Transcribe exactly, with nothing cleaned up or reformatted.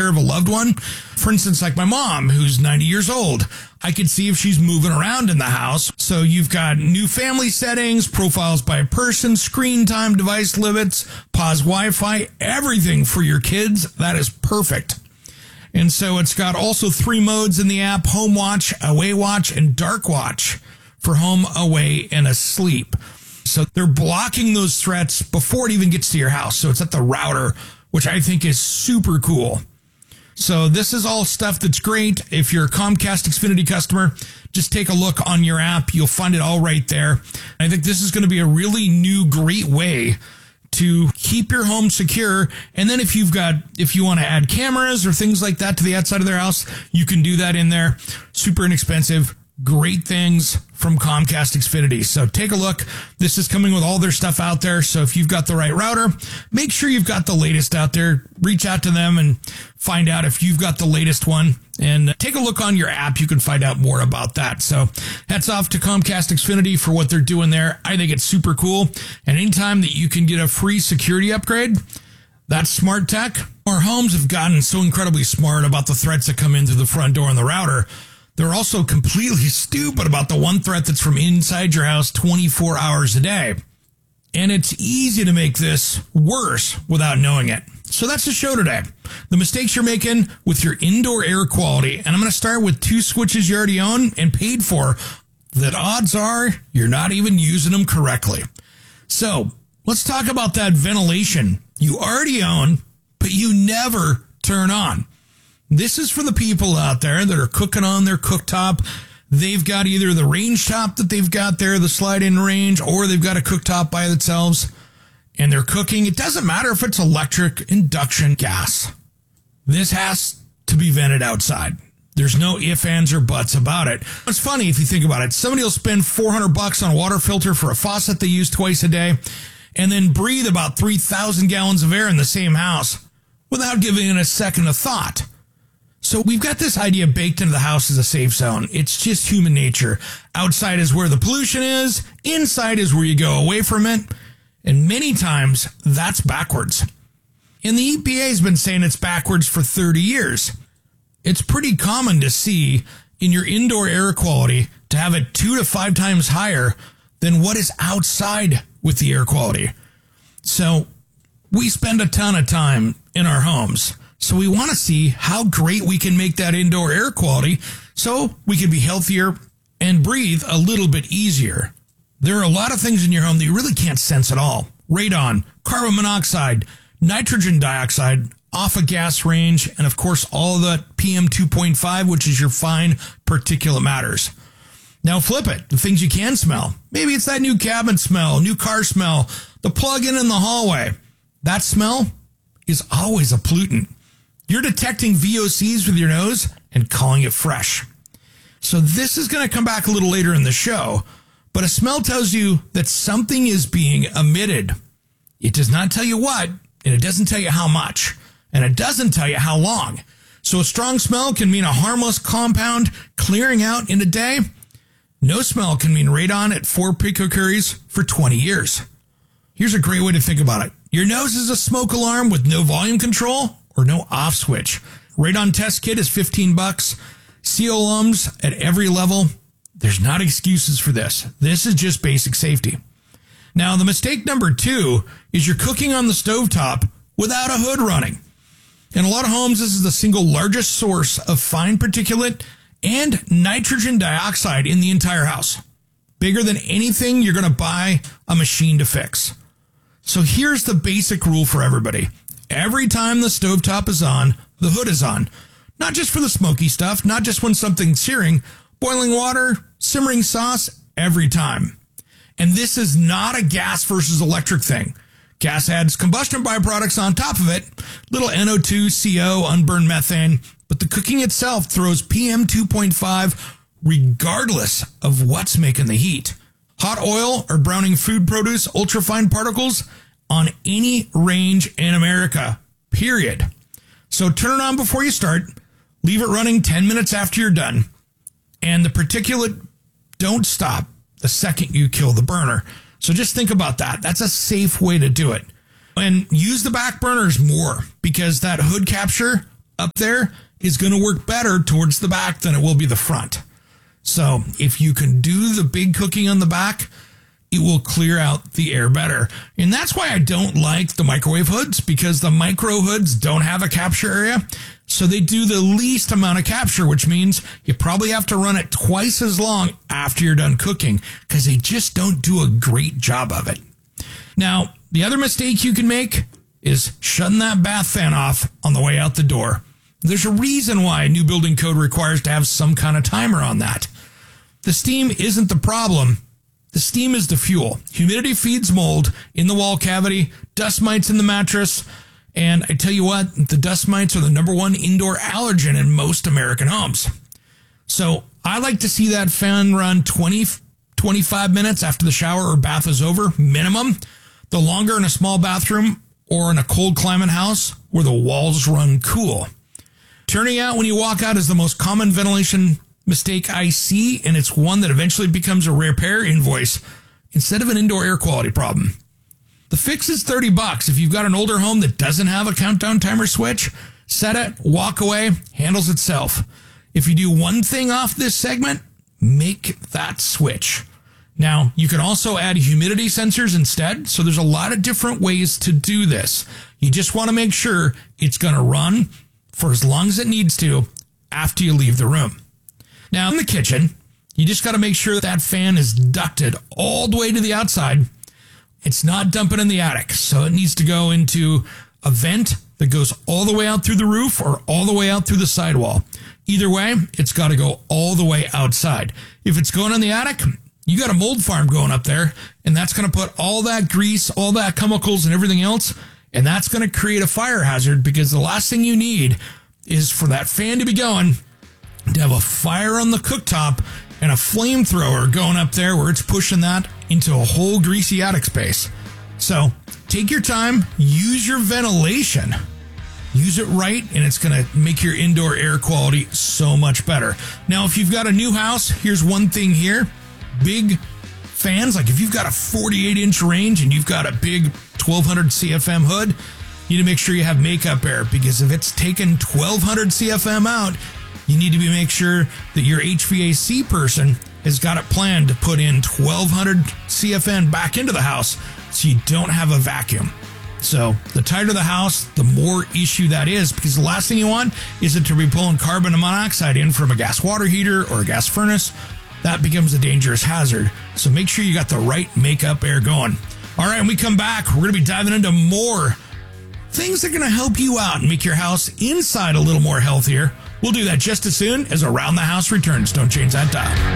care of a loved one. For instance, like my mom, who's ninety years old. I could see if she's moving around in the house. So you've got new family settings, profiles by person, screen time, device limits, pause Wi-Fi, everything for your kids. That is perfect. And so it's got also three modes in the app: Home Watch, Away Watch, and Dark Watch for home, away, and asleep. So they're blocking those threats before it even gets to your house. So it's at the router, which I think is super cool. So this is all stuff that's great. If you're a Comcast Xfinity customer, just take a look on your app. You'll find it all right there. I think this is going to be a really new, great way to keep your home secure. And then if you've got, if you want to add cameras or things like that to the outside of their house, you can do that in there. Super inexpensive. Great things from Comcast Xfinity. So take a look. This is coming with all their stuff out there. So if you've got the right router, make sure you've got the latest out there. Reach out to them and find out if you've got the latest one. And take a look on your app. You can find out more about that. So hats off to Comcast Xfinity for what they're doing there. I think it's super cool. And anytime that you can get a free security upgrade, that's smart tech. Our homes have gotten so incredibly smart about the threats that come in through the front door and the router. They're also completely stupid about the one threat that's from inside your house twenty-four hours a day. And it's easy to make this worse without knowing it. So that's the show today. The mistakes you're making with your indoor air quality. And I'm going to start with two switches you already own and paid for that odds are you're not even using them correctly. So let's talk about that ventilation you already own, but you never turn on. This is for the people out there that are cooking on their cooktop. They've got either the range top that they've got there, the slide-in range, or they've got a cooktop by themselves, and they're cooking. It doesn't matter if it's electric, induction, gas. This has to be vented outside. There's no ifs, ands, or buts about it. It's funny if you think about it. Somebody will spend four hundred bucks on a water filter for a faucet they use twice a day, and then breathe about three thousand gallons of air in the same house without giving it a second of thought. So we've got this idea baked into the house as a safe zone. It's just human nature. Outside is where the pollution is. Inside is where you go away from it. And many times, that's backwards. And the E P A has been saying it's backwards for thirty years. It's pretty common to see in your indoor air quality to have it two to five times higher than what is outside with the air quality. So we spend a ton of time in our homes. So we want to see how great we can make that indoor air quality so we can be healthier and breathe a little bit easier. There are a lot of things in your home that you really can't sense at all. Radon, carbon monoxide, nitrogen dioxide, off a gas range, and of course all of the P M two point five, which is your fine particulate matters. Now flip it, the things you can smell. Maybe it's that new cabin smell, new car smell, the plug-in in the hallway. That smell is always a pollutant. You're detecting V O Cs with your nose and calling it fresh. So this is going to come back a little later in the show, but a smell tells you that something is being emitted. It does not tell you what, and it doesn't tell you how much, and it doesn't tell you how long. So a strong smell can mean a harmless compound clearing out in a day. No smell can mean radon at four picocuries for twenty years. Here's a great way to think about it. Your nose is a smoke alarm with no volume control or no off switch. Radon test kit is fifteen bucks. C O alums at every level. There's not excuses for this. This is just basic safety. Now, the mistake number two is you're cooking on the stovetop without a hood running. In a lot of homes, this is the single largest source of fine particulate and nitrogen dioxide in the entire house. Bigger than anything you're going to buy a machine to fix. So here's the basic rule for everybody. Every time the stovetop is on, the hood is on. Not just for the smoky stuff, not just when something's searing, boiling water, simmering sauce, every time. And this is not a gas versus electric thing. Gas adds combustion byproducts on top of it, little N O two, C O, unburned methane, but the cooking itself throws P M two point five regardless of what's making the heat. Hot oil or browning food produce, ultrafine particles on any range in America, period. So turn it on before you start, leave it running ten minutes after you're done, and the particulate don't stop the second you kill the burner. So just think about that. That's a safe way to do it. And use the back burners more because that hood capture up there is going to work better towards the back than it will be the front. So if you can do the big cooking on the back, it will clear out the air better. And that's why I don't like the microwave hoods, because the micro hoods don't have a capture area. So they do the least amount of capture, which means you probably have to run it twice as long after you're done cooking, because they just don't do a great job of it. Now, the other mistake you can make is shutting that bath fan off on the way out the door. There's a reason why a new building code requires to have some kind of timer on that. The steam isn't the problem. The steam is the fuel. Humidity feeds mold in the wall cavity, dust mites in the mattress, and I tell you what, the dust mites are the number one indoor allergen in most American homes. So I like to see that fan run twenty, twenty-five minutes after the shower or bath is over, minimum. The longer in a small bathroom or in a cold climate house where the walls run cool. Turning out when you walk out is the most common ventilation mistake I see, and it's one that eventually becomes a repair invoice instead of an indoor air quality problem. The fix is thirty bucks. If you've got an older home that doesn't have a countdown timer switch, set it, walk away, handles itself. If you do one thing off this segment, make that switch. Now, you can also add humidity sensors instead, so there's a lot of different ways to do this. You just want to make sure it's going to run for as long as it needs to after you leave the room. Now, in the kitchen, you just got to make sure that fan is ducted all the way to the outside. It's not dumping in the attic, so it needs to go into a vent that goes all the way out through the roof or all the way out through the sidewall. Either way, it's got to go all the way outside. If it's going in the attic, you got a mold farm going up there, and that's going to put all that grease, all that chemicals and everything else, and that's going to create a fire hazard, because the last thing you need is for that fan to be going, to have a fire on the cooktop and a flamethrower going up there where it's pushing that into a whole greasy attic space. So take your time, use your ventilation, use it right, and it's going to make your indoor air quality so much better. Now, if you've got a new house, here's one thing here. Big fans, like if you've got a forty-eight inch range and you've got a big twelve hundred C F M hood, you need to make sure you have makeup air, because if it's taken twelve hundred C F M out, you need to be make sure that your H V A C person has got it planned to put in twelve hundred C F M back into the house so you don't have a vacuum. So the tighter the house, the more issue that is, because the last thing you want is it to be pulling carbon monoxide in from a gas water heater or a gas furnace. That becomes a dangerous hazard. So make sure you got the right makeup air going. All right, when we come back, we're going to be diving into more things that are going to help you out and make your house inside a little more healthier. We'll do that just as soon as Around the House returns. Don't change that dial.